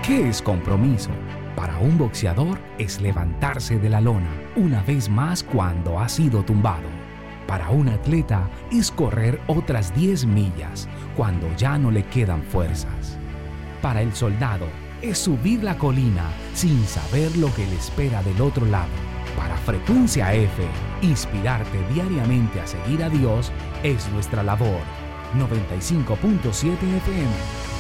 ¿Qué es compromiso? Para un boxeador es levantarse de la lona una vez más cuando ha sido tumbado. Para un atleta es correr otras 10 millas cuando ya no le quedan fuerzas. Para el soldado es subir la colina sin saber lo que le espera del otro lado. Para Frecuencia F, inspirarte diariamente a seguir a Dios es nuestra labor. 95.7 FM.